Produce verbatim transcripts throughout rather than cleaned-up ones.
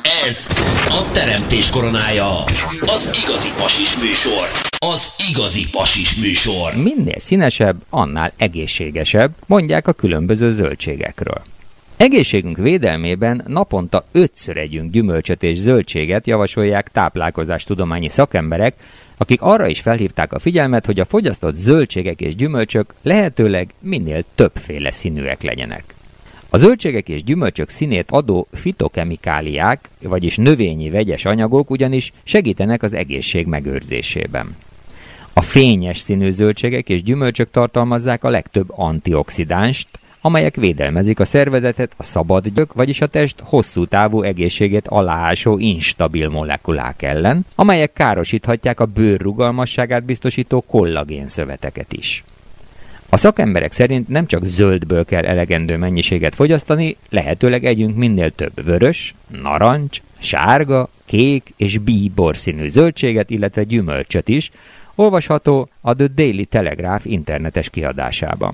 Ez a teremtés koronája. Az igazi pasis műsor. Az igazi pasis műsor. Minél színesebb, annál egészségesebb, mondják a különböző zöldségekről. Egészségünk védelmében naponta ötször együnk gyümölcsöt és zöldséget, javasolják táplálkozástudományi szakemberek, akik arra is felhívták a figyelmet, hogy a fogyasztott zöldségek és gyümölcsök lehetőleg minél többféle színűek legyenek. A zöldségek és gyümölcsök színét adó fitokemikáliák, vagyis növényi vegyes anyagok ugyanis segítenek az egészség megőrzésében. A fényes színű zöldségek és gyümölcsök tartalmazzák a legtöbb antioxidánst, amelyek védelmezik a szervezetet a szabadgyök, vagyis a test hosszú távú egészségét aláásó instabil molekulák ellen, amelyek károsíthatják a bőr rugalmasságát biztosító kollagén szöveteket is. A szakemberek szerint nem csak zöldből kell elegendő mennyiséget fogyasztani, lehetőleg együnk minél több vörös, narancs, sárga, kék és bíbor színű zöldséget, illetve gyümölcsöt is, olvasható a The Daily Telegraph internetes kiadásában.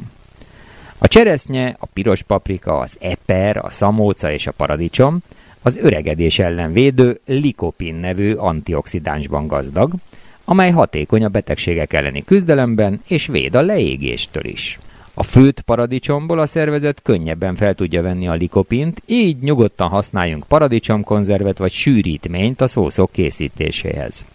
A cseresznye, a piros paprika, az eper, a szamóca és a paradicsom az öregedés ellen védő likopin nevű antioxidánsban gazdag, amely hatékony a betegségek elleni küzdelemben és véd a leégéstől is. A főtt paradicsomból a szervezet könnyebben fel tudja venni a likopint, így nyugodtan használjunk paradicsomkonzervet vagy sűrítményt a szószok készítéséhez.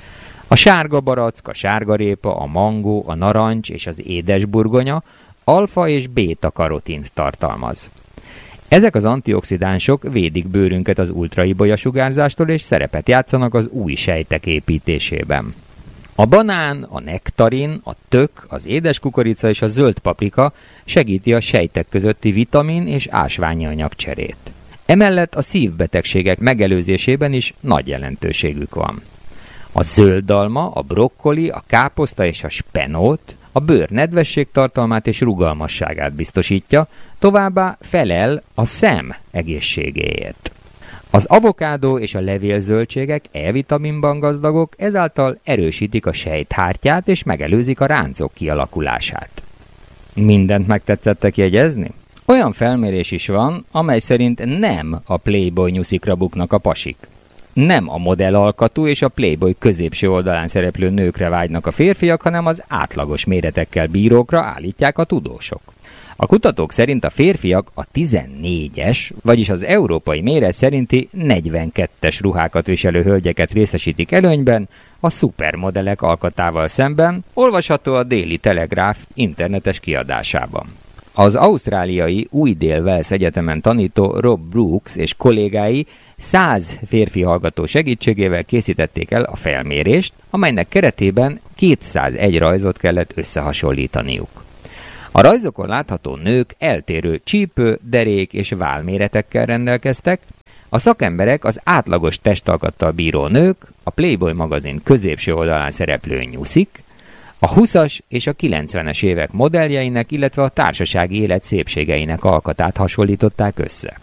A sárga barack, a sárgarépa, a mangó, a narancs és az édesburgonya alfa és béta karotint tartalmaz. Ezek az antioxidánsok védik bőrünket az ultraibolya sugárzástól és szerepet játszanak az új sejtek építésében. A banán, a nektarin, a tök, az édeskukorica és a zöld paprika segíti a sejtek közötti vitamin és ásványi anyagcserét. Emellett a szívbetegségek megelőzésében is nagy jelentőségük van. A zöldalma, a brokkoli, a káposzta és a spenót a bőr nedvességtartalmát és rugalmasságát biztosítja, továbbá felel a szem egészségéért. Az avokádó és a levélzöldségek E-vitaminban gazdagok, ezáltal erősítik a sejthártyát és megelőzik a ráncok kialakulását. Mindent megtetszettek jegyezni? Olyan felmérés is van, amely szerint nem a Playboy nyuszikra buknak a pasik. Nem a modellalkatú és a Playboy középső oldalán szereplő nőkre vágynak a férfiak, hanem az átlagos méretekkel bírókra, állítják a tudósok. A kutatók szerint a férfiak a tizennégyes, vagyis az európai méret szerinti negyvenkettes ruhákat viselő hölgyeket részesítik előnyben, a szupermodellek alkatával szemben, olvasható a Daily Telegraph internetes kiadásában. Az ausztráliai Új-Dél-Wales Egyetemen tanító Rob Brooks és kollégái száz férfi hallgató segítségével készítették el a felmérést, amelynek keretében kétszázegy rajzot kellett összehasonlítaniuk. A rajzokon látható nők eltérő csípő, derék és válméretekkel rendelkeztek, a szakemberek az átlagos testalkattal bíró nők, a Playboy magazin középső oldalán szereplő nyuszik, a huszas és a kilencvenes évek modelljeinek, illetve a társasági élet szépségeinek alkatát hasonlították össze.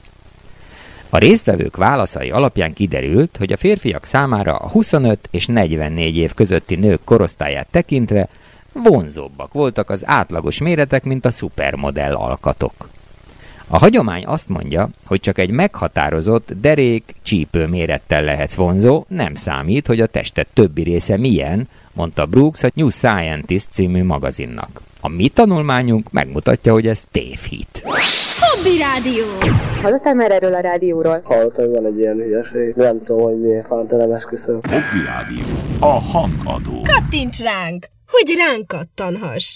A résztvevők válaszai alapján kiderült, hogy a férfiak számára a huszonöt és negyvennégy év közötti nők korosztályát tekintve vonzóbbak voltak az átlagos méretek, mint a szupermodell alkatok. A hagyomány azt mondja, hogy csak egy meghatározott derék csípő mérettel lehetsz vonzó, nem számít, hogy a tested többi része milyen, mondta Brooks a New Scientist című magazinnak. A mi tanulmányunk megmutatja, hogy ez tévhit. Hobby Rádió! Hallottál már erről a rádióról? Hallottam, hogy van egy ilyen hülyeség. Nem tudom, hogy miért fánt, nem esküszöm. Hobby Rádió. A hangadó. Kattints ránk, hogy ránk kattanhass!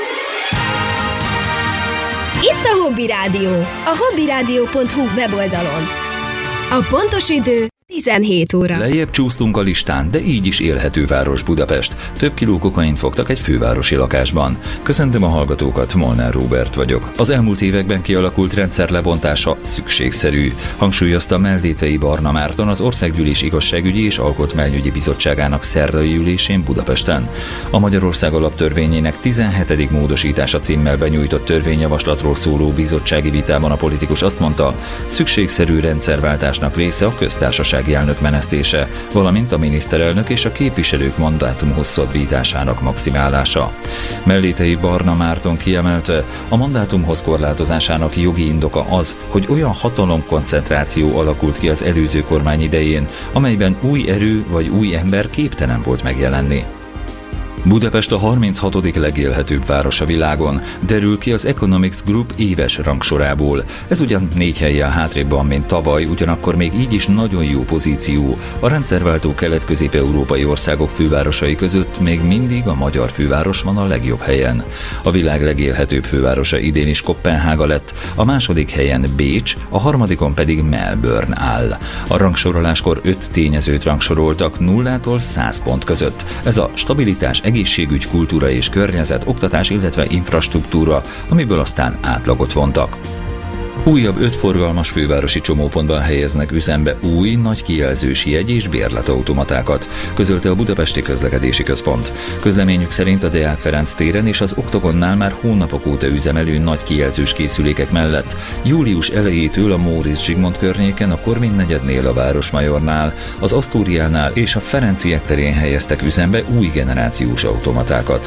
Itt a Hobby Rádió, a hobbyradio pont hu weboldalon. A pontos idő tizenhét óra. Lejjebb csúsztunk a listán, de így is élhető város Budapest. Több kiló kokaint fogtak egy fővárosi lakásban. Köszöntöm a hallgatókat, Molnár Róbert vagyok. Az elmúlt években kialakult rendszer lebontása szükségszerű, hangsúlyozta Meldétei Barna Márton az Országgyűlés Igazságügyi és Alkotmányügyi Bizottságának szerdai ülésén Budapesten. A Magyarország Alaptörvényének tizenhetedik módosítása címmel benyújtott törvényjavaslatról szóló bizottsági vitában a politikus azt mondta, szükségszerű rendszerváltásnak része a köztársaság bizottsági elnök menesztése, valamint a miniszterelnök és a képviselők mandátum hosszabbításának maximálása. Mellétei Barna Márton kiemelte, a mandátumhoz korlátozásának jogi indoka az, hogy olyan hatalomkoncentráció alakult ki az előző kormány idején, amelyben új erő vagy új ember képtelen volt megjelenni. Budapest a harminchatodik legélhetőbb város a világon, derül ki az Economics Group éves rangsorából. Ez ugyan négy helyen hátrébb van, mint tavaly, ugyanakkor még így is nagyon jó pozíció. A rendszerváltó kelet-közép-európai országok fővárosai között még mindig a magyar főváros van a legjobb helyen. A világ legélhetőbb fővárosa idén is Koppenhága lett, a második helyen Bécs, a harmadikon pedig Melbourne áll. A rangsoroláskor öt tényezőt rangsoroltak nullától száz pont között. Ez a stabilitás, egészségügy, kultúra és környezet, oktatás, illetve infrastruktúra, amiből aztán átlagot vontak. Újabb öt forgalmas fővárosi csomópontban helyeznek üzembe új, nagy kijelzős jegy- és bérletautomatákat, közölte a Budapesti Közlekedési Központ. Közleményük szerint a Deák Ferenc téren és az Oktogonnál már hónapok óta üzemelő nagy kijelzős készülékek mellett július elejétől a Móricz Zsigmond környéken, a Korvin negyednél, a Városmajornál, az Asztóriánál és a Ferenciek terén helyeztek üzembe új generációs automatákat.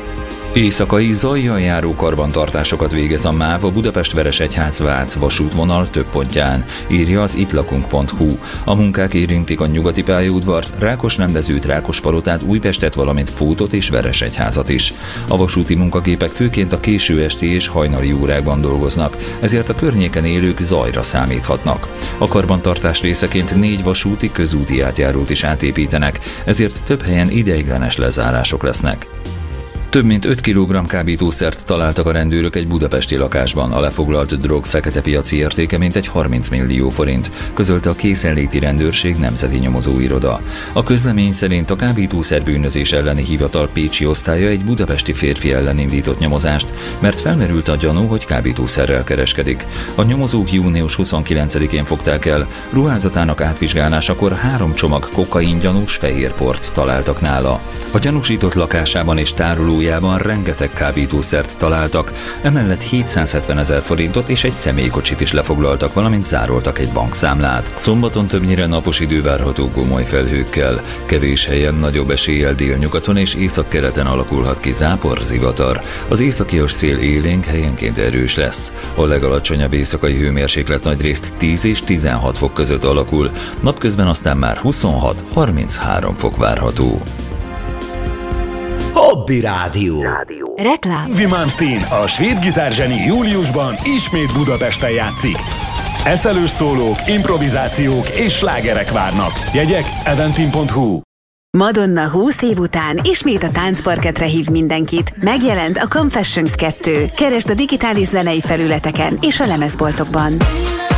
Éjszakai zajjal járó karbantartásokat végez a MÁV a Budapest-Veresegyház-Vác vasútvonal több pontján, írja az itlakunk pont hu. A munkák érintik a nyugati pályaudvart, Rákosrendezőt, Rákospalotát, Újpestet, valamint Fótot és Veresegyházat is. A vasúti munkagépek főként a késő esti és hajnali órákban dolgoznak, ezért a környéken élők zajra számíthatnak. A karbantartás részeként négy vasúti közúti átjárót is átépítenek, ezért több helyen ideiglenes lezárások lesznek. Több mint öt kilogramm kábítószert találtak a rendőrök egy budapesti lakásban. A lefoglalt drog fekete piaci értéke mintegy harminc millió forint, közölte a Készenléti Rendőrség Nemzeti Nyomozóiroda. A közlemény szerint a kábítószer bűnözés elleni hivatal pécsi osztálya egy budapesti férfi ellen indított nyomozást, mert felmerült a gyanú, hogy kábítószerrel kereskedik. A nyomozók június huszonkilencedikén fogták el, ruházatának átvizsgálásakor három csomag kokain gyanús fehérport találtak nála. A gyanúsított lakásában és tárolójában rengeteg kábítószert találtak, emellett hétszázhetvenezer forintot és egy személykocsit is lefoglaltak, valamint zároltak egy bankszámlát. Szombaton többnyire napos idő várható komoly felhőkkel, kevés helyen nagyobb eséllyel délnyugaton és északkeleten alakulhat ki zápor, zivatar. Az északias szél élénk, helyenként erős lesz. A legalacsonyabb éjszakai hőmérséklet nagyrészt tíz és tizenhat fok között alakul, napközben aztán már huszonhat-harminchárom fok várható. Hobby Rádió. Reklám. Yngwie Malmsteen, a svéd gitárzseni júliusban ismét Budapesten játszik. Eszelős szólók, improvizációk és slágerek várnak. Jegyek eventim pont hu. Madonna húsz év után ismét a táncparketre hív mindenkit. Megjelent a Confessions kettő. Keresd a digitális zenei felületeken és a lemezboltokban.